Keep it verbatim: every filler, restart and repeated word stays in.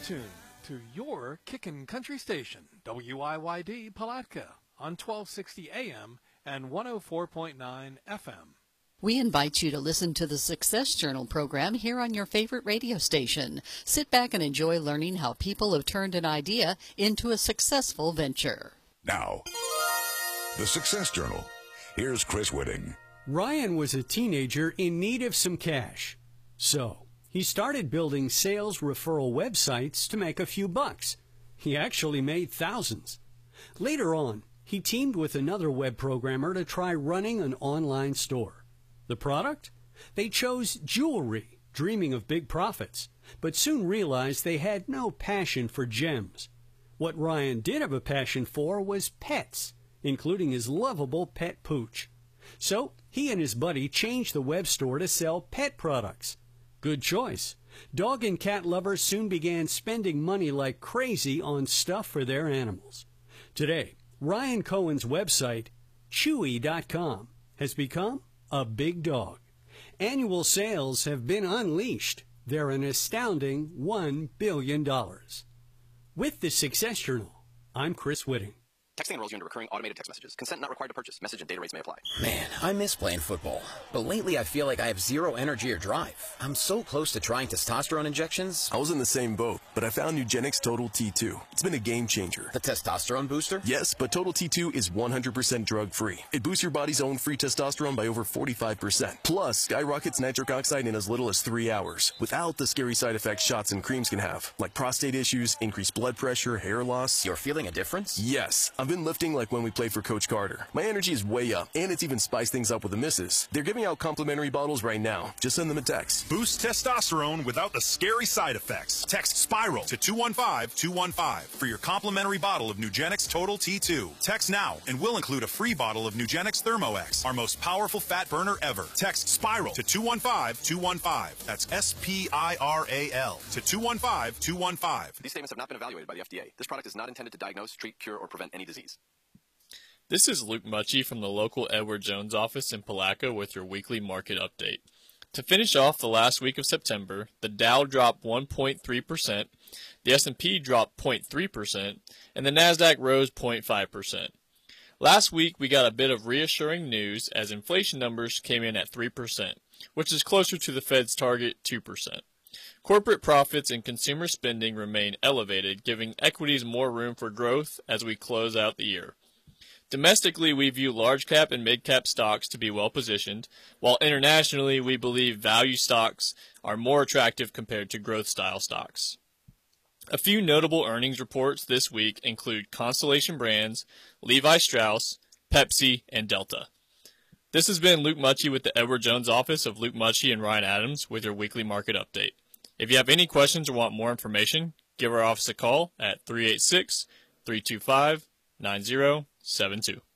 tuned to your Kickin' Country station, W I Y D Palatka, on twelve sixty A M and one oh four point nine F M. We invite you to listen to the Success Journal program here on your favorite radio station. Sit back and enjoy learning how people have turned an idea into a successful venture. Now, the Success Journal. Here's Chris Whitting. Ryan was a teenager in need of some cash. So, he started building sales referral websites to make a few bucks. He actually made thousands. Later on, he teamed with another web programmer to try running an online store. The product? They chose jewelry, dreaming of big profits, but soon realized they had no passion for gems. What Ryan did have a passion for was pets, including his lovable pet Pooch. So he and his buddy changed the web store to sell pet products. Good choice. Dog and cat lovers soon began spending money like crazy on stuff for their animals. Today, Ryan Cohen's website, Chewy dot com, has become a big dog. Annual sales have been unleashed. They're an astounding one billion dollars. With the Success Journal, I'm Chris Whitting. Texting enrolls you into recurring automated text messages. Consent not required to purchase. Message and data rates may apply. Man, I miss playing football. But lately I feel like I have zero energy or drive. I'm so close to trying testosterone injections. I was in the same boat, but I found Nugenix Total T two. It's been a game changer. The testosterone booster? Yes, but Total T two is one hundred percent drug-free. It boosts your body's own free testosterone by over forty-five percent. Plus, skyrockets nitric oxide in as little as three hours, without the scary side effects shots and creams can have, like prostate issues, increased blood pressure, hair loss. You're feeling a difference? Yes. I've been lifting like when we played for Coach Carter. My energy is way up, and it's even spiced things up with the misses. They're giving out complimentary bottles right now. Just send them a text. Boost testosterone without the scary side effects. Text SPIRAL to two one five two one five for your complimentary bottle of Nugenix Total T two. Text now, and we'll include a free bottle of Nugenix ThermoX, our most powerful fat burner ever. Text SPIRAL to two one five two one five. That's S P I R A L to two one five two one five. These statements have not been evaluated by the F D A. This product is not intended to diagnose, treat, cure, or prevent any disease. This is Luke Mucci from the local Edward Jones office in Palatka with your weekly market update. To finish off the last week of September, the Dow dropped one point three percent, the S and P dropped zero point three percent, and the NASDAQ rose zero point five percent. Last week, we got a bit of reassuring news as inflation numbers came in at three percent, which is closer to the Fed's target two percent. Corporate profits and consumer spending remain elevated, giving equities more room for growth as we close out the year. Domestically, we view large-cap and mid-cap stocks to be well-positioned, while internationally, we believe value stocks are more attractive compared to growth-style stocks. A few notable earnings reports this week include Constellation Brands, Levi Strauss, Pepsi, and Delta. This has been Luke Mucci with the Edward Jones office of Luke Mucci and Ryan Adams with your weekly market update. If you have any questions or want more information, give our office a call at three eight six, three two five, nine zero seven two.